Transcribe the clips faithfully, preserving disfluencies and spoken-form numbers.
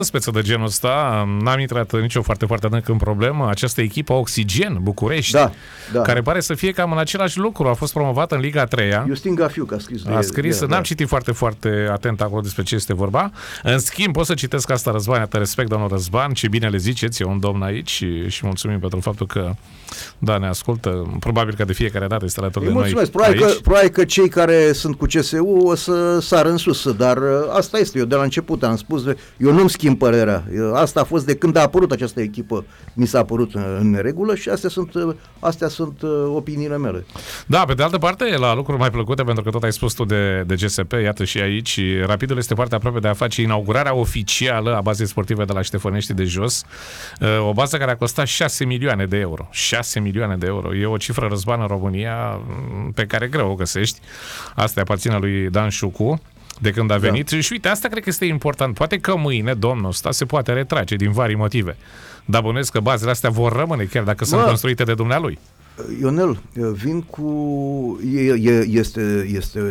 speță de genul ăsta, n-am intrat nicio foarte, foarte adânc în problemă, această echipă Oxigen București, da, da. care pare să fie cam în același lucru, a fost promovată în Liga a treia. Iustin Gafiuc a scris. A scris, de, n-am da. citit foarte, foarte atent acolo despre ce este vorba. În schimb, pot să citesc asta, Răzvan, te respect, domnul Răzvan, ce bine le ziceți, e un domn aici și, și mulțumim pentru faptul că, da, ne ascultă. Probabil că de fiecare dată este alături de noi. Probabil că, probabil că cei care sunt cu C S U o să sară în sus, dar asta este, eu de la început am spus, eu nu-mi schimb părerea. Asta a fost de când a apărut această echipă, mi s-a părut în neregulă și astea sunt, astea sunt opiniile mele. Da, pe de altă parte, la lucruri mai plăcute, pentru că tot ai spus tu de, de G S P, iată și aici, Rapidul este foarte aproape de a face inaugurarea oficială a bazei sportive de la Ștefănești de Jos, o bază care a costat șase milioane de euro. șase milioane de euro. E o cifră, Răzvan, în România pe care greu o găsești. Asta aparține lui Dan Șucu de când a venit. Da. Și uite, asta cred că este important. Poate că mâine domnul ăsta se poate retrage din vari motive. Dar bănuiesc că bazele astea vor rămâne chiar dacă sunt construite de dumnealui. Ionel, vin cu... E, e, este, este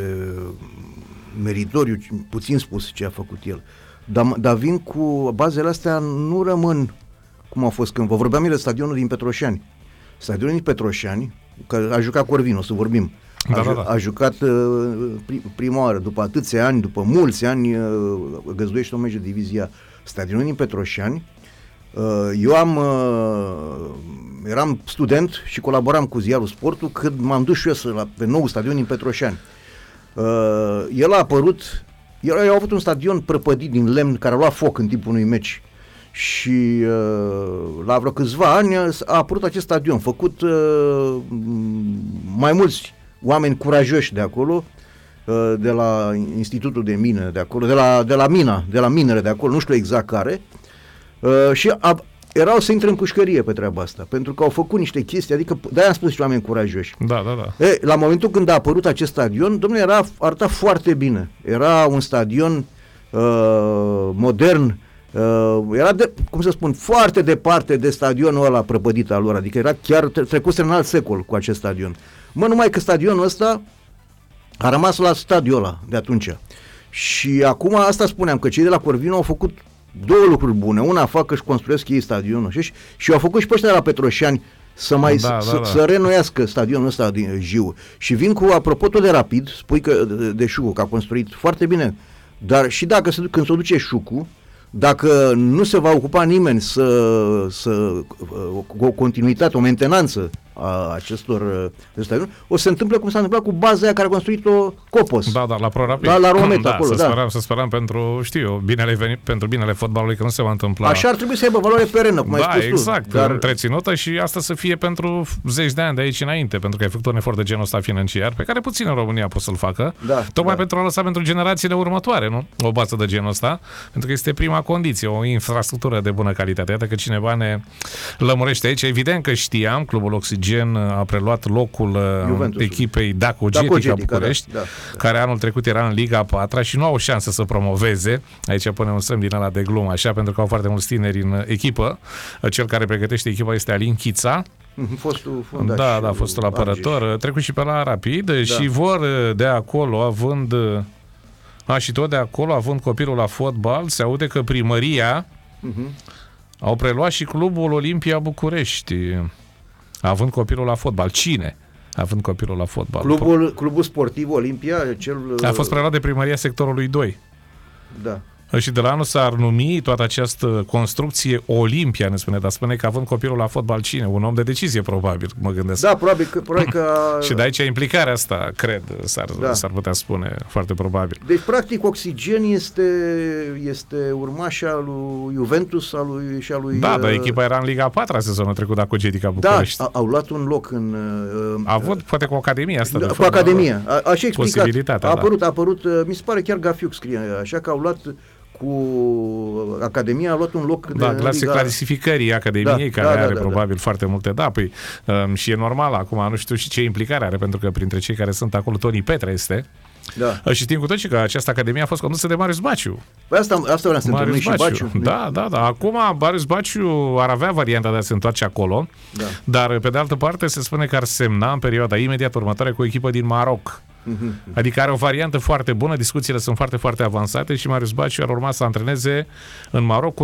meritoriu, puțin spus ce a făcut el. Dar, dar vin cu... Bazele astea nu rămân cum au fost cândva. Vorbeam el de stadionul din Petroșani. Stadionul din Petroșani, că a jucat Corvin, o să vorbim. A, da, da, da. a jucat uh, prima oară, după atâția ani, după mulți ani, uh, găzduiește o meci de divizia. Stadionul din Petroșani. Uh, eu am uh, eram student și colaboram cu ziarul Sportul când m-am dus și eu să, la, pe nou stadion din Petroșani. Uh, el a apărut, el a avut un stadion prăpădit din lemn care a luat foc în timpul unui meci. Și uh, la vreo câțiva ani a apărut acest stadion, făcut uh, mai mulți oameni curajoși de acolo, uh, de la Institutul de Mine de acolo, de la, de la mina, de la minele de acolo, nu știu exact care, uh, și a, erau să intre în pușcărie pe treaba asta, pentru că au făcut niște chestii, adică de-aia am spus și oameni curajoși. Da, da, da. E, la momentul când a apărut acest stadion, domnule, era arăta foarte bine. Era un stadion uh, modern. Uh, era, de, cum să spun, foarte departe de stadionul ăla prăpădit al lor, adică era chiar trecuse în alt secol cu acest stadion. Mă, numai că stadionul ăsta a rămas la stadiul ăla de atunci. Și acum asta spuneam, că cei de la Corvino au făcut două lucruri bune. Una, fac că își construiesc ei stadionul și, și au făcut și pe ăștia de la Petroșani să mai da, să, da, da. să renoiască stadionul ăsta din Jiu. Și vin cu, apropo tot de Rapid, spui că de, de Șucu, că a construit foarte bine, dar și dacă se, când se duce Șucu, dacă nu se va ocupa nimeni să, să cu o continuitate, o mentenanță a acestor stadioni, o să se întâmple cum s-a întâmplat cu baza aia care a construit-o Copos. Da, da, la ProRapid. La, la Romet, da, acolo, să da. Sperăm, să sperăm pentru, știu, binele venit, pentru binele fotbalului că nu se va întâmpla. Așa ar trebui să aibă valoare perenă, cum da, ai spus exact, tu. Dar... întreținută și asta să fie pentru zeci de ani de aici înainte, pentru că ai făcut un efort de genul ăsta financiar, pe care puțin în România pot să-l facă, da, tocmai da. pentru a lăsa pentru generațiile următoare, nu? O bază de genul ăsta, pentru că este prima condiție, o infrastructură de bună calitate. Iată că cineva ne lămurește aici. Evident că știam, Clubul Oxigen a preluat locul Juventus. echipei Daco Getica București, da, da, da. care anul trecut era în Liga a patra și nu au șansă să promoveze. Aici punem un semn din ăla de glumă, așa, pentru că au foarte mulți tineri în echipă. Cel care pregătește echipa este Alin Chița. Fostul fundaș. Da, da, fostul apărător. Trecut și pe la Rapid da. și vor de acolo, având a, și tot de acolo, având copilul la fotbal, se aude că primăria uh-huh. au preluat și Clubul Olimpia București, având copilul la fotbal. Cine? Având copilul la fotbal. Clubul, clubul sportiv Olimpia, cel... A fost preluat de primăria sectorului doi. Da. Și de la anul s-ar numi toată această construcție Olimpia, ne spune, dar spune că având copilul la fotbal cine? Un om de decizie, probabil, mă gândesc. Da, probabil că... Probabil că... și de aici implicarea asta, cred, s-ar, da. s-ar putea spune, foarte probabil. Deci, practic, Oxigen este, este urmașa lui Juventus a lui, și a lui... Da, dar echipa era în Liga a patra sezonul trecut, Daco Getica București. Da, au luat un loc în... Uh, a avut, poate, cu Academia asta. Da, de cu Academia. A, așa explicat. A apărut, da. a apărut, mi se pare chiar Gafiuc scrie, așa că au luat... cu Academia a luat un loc da, de clasic Liga... clasificării Academiei, da, care da, are da, probabil da. foarte multe, da, păi, um, și e normal acum, nu știu și ce implicare are, pentru că printre cei care sunt acolo, Toni Petre este. Da. Și știm cu toții că această Academie a fost condusă de Marius Baciu. Păi asta, asta vreau să întâlnim și Baciu. Da, da, da. Acum Marius Baciu ar avea varianta de a se întoarce acolo, da. dar pe de altă parte se spune că ar semna în perioada imediat următoare cu o echipă din Maroc. Mm-hmm. Adică are o variantă foarte bună, discuțiile sunt foarte, foarte avansate și Marius Baciu ar urma să antreneze în Maroc